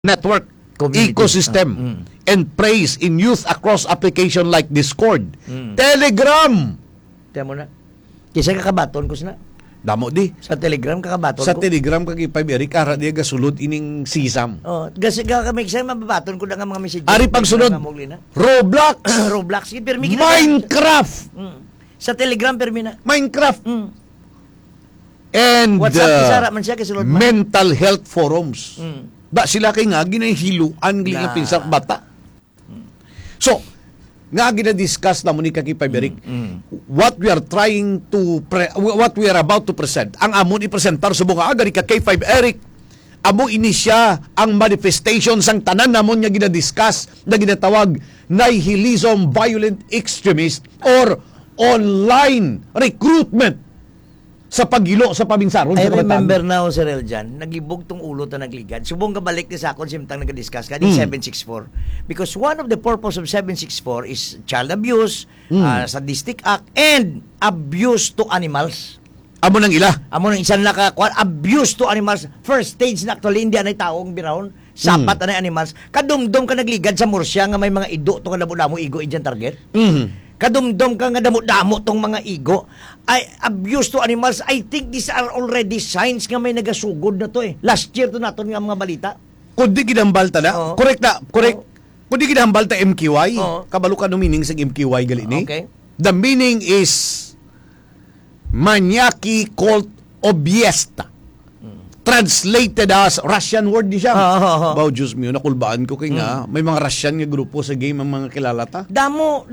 network Community. ecosystem and praise in youth across application like Discord, Telegram. Tiyan mo na. Kisa kakabaton ko na. Damo di. Sa Telegram kakabaton Sa ko. Telegram kag ipay Eric ara di gasulod ining sisam. Oh, kasi kami kasi mababaton ko na nga mga message. Ari pagsunod. Roblox, Roblox permi Minecraft. Sa Telegram permi na. Minecraft. And WhatsApp isara man siya kasulod man. mental health forums. Da sila kay nga ginahiluan nga pinsa bata. So, nga gina-discuss na mo ni Kaki Paberic, what we are trying to what we are about to present. Ang amon i-presentar sa bunga agad ni Kaki Eric. Amo ini siya ang manifestation sang tanan namon nga gina-discuss na ginatawag nihilism, violent extremist or online recruitment sa pagilo sa pabinsaron. I remember now, Sir Eljan, nagibog tong ulo ta nagligad. Subong kabalik ni sa akon simtang nag-discuss ka ni 764. Because one of the purpose of 764 is child abuse, sadistic act, and abuse to animals. Amo nang ila. Amo nang isan na ka, abuse to animals. First stage na actually, hindi anay taong birawon. Sapat anay animals. Kadumdum ka nagligad sa Murcia nga may mga ido to nga damo igo idyan target. Kadumdum ka nga damo-damo tong mga igo. Ay, abuse to animals. I think these are already signs nga may nagasugod na to eh. Last year to naton nga mga balita. Kundi ginambal ta na. Correct na. Correct. Kundi ginambal ta MQY. Kabalo ka no meaning sa MQY gali ni. Okay. The meaning is Maniaki cult obiesta. Translated as Russian word di siya. Bao Diyos mio, nakulbaan ko kay nga. May mga Russian nga grupo sa game ang mga kilala ta. Damo.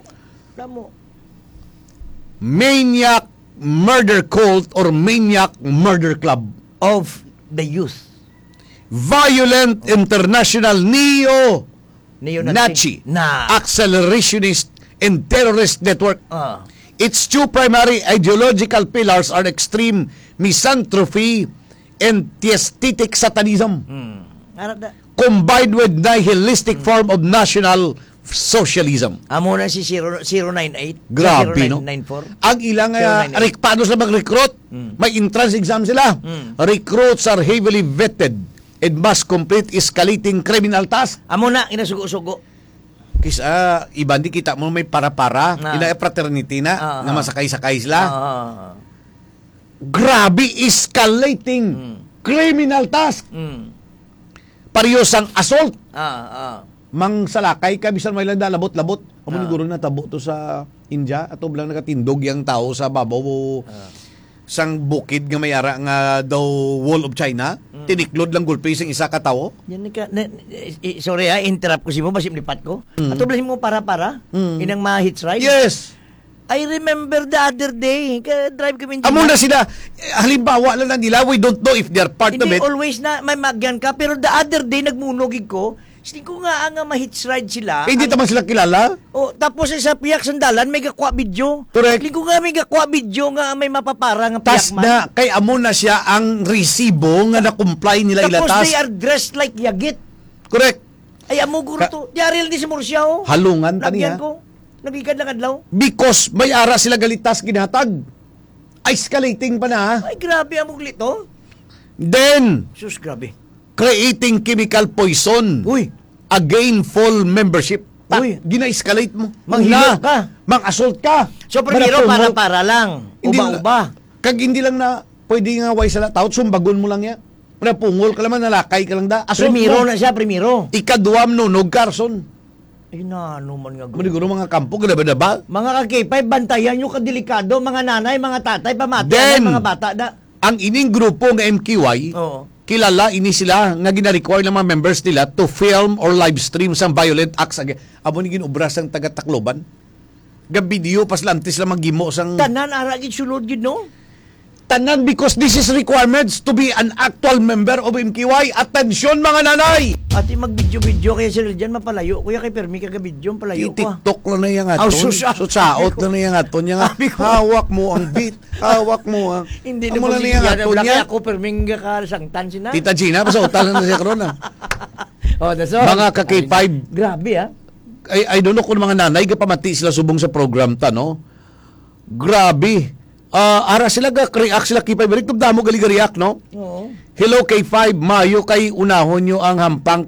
Maniac murder cult or maniac murder club Of the youth. violent international neo-Nazi accelerationist and terrorist network. Its two primary ideological pillars are extreme misanthropy and theistic satanism combined with nihilistic form of national socialism. Amo na si 098. Grabe, no? 0994. Ang ilang paano sila mag-recruit? May entrance exam sila. Recruits are heavily vetted and must complete escalating criminal task. Amo na, inasugo-sugo. Kisa, iba di kita mo may para-para. Ina fraternity na, na masakay-sakay sila. Grabe, escalating criminal task. Parehas ang assault. Mang salakay ka bisan may landa labot-labot. Amo ni guro na tabo to sa India ato blang nakatindog yang tao sa babaw sang bukid nga may ara nga daw Wall of China. Tiniklod lang gulpe sing isa ka tawo. Yan sorry interrupt ko si mo basim lipat ko. Ato blang mo para inang ma-hitch ride. Yes. I remember the other day, drive kami. Amo na sila. Halimbawa lang nila, we don't know if they are part of it. Hindi always na may magyan ka, pero the other day nagmunogig ko. Hindi ko nga ang ma-hitch ride sila. Hindi naman sila kilala. Tapos sa piyak sandalan, may gakwa video. Correct. Hindi ko nga may gakwa video nga may mapapara nga Tas piyak man. na, kay amo na siya ang resibo nga na-comply nila ilatas. Tapos they are dressed like yagit. Correct. Ay, amo guro to. Di aril di si Murcia, halungan ta niya. ko. Nagigad lang adlaw. Because may ara sila galitas ginatag. Escalating pa na. Ay, grabe ang muglito. Then, Sus, grabe. creating chemical poison. Uy. Again, full membership. Uy. Gina-escalate mo. Manghilo ka. Mang-assault ka. So, primero, para lang. Uba-uba. Kag hindi lang na, pwede nga way sala taot, sumbagon mo lang ya. Pungol ka naman, nalakay ka lang da. Assault Primero mo. na siya, primero. Ikaduam no, Carson. Ay, nanuman nga. Maniguro mga kampo, ganda ba? Mga kakipay, bantayan nyo kadelikado. Mga nanay, mga tatay, pamati, Then, mga bata. Ang ining grupo ng MQY, kilala ini sila nga gina-require ng mga members nila to film or live stream some violent acts. Abo ni ginubras ang taga-Tacloban. Video pas lantis lang maghimo sang tanan ara gid sulod gid no. Tanan because this is requirements to be an actual member of MQY. Atensyon mga nanay. Ati mag-video-video kaya sila dyan mapalayo. Kuya kay permi ka video palayo ko. TikTok lang na yung aton. Saot lang na yung aton. Hawak mo ang beat. Hawak mo ang... Hindi na mo siya. Kaya ako permi ka sangtan sina. Tita Gina, pasautal lang na siya korona. That's all. Mga ka-K5. Grabe I don't know kung mga nanay kapamati sila subong sa program ta, no? Grabe. ara sila react sila K5 Eric, tubdamo gali react no. Oo. Hello K5, Mayo kay unahon nyo ang hampang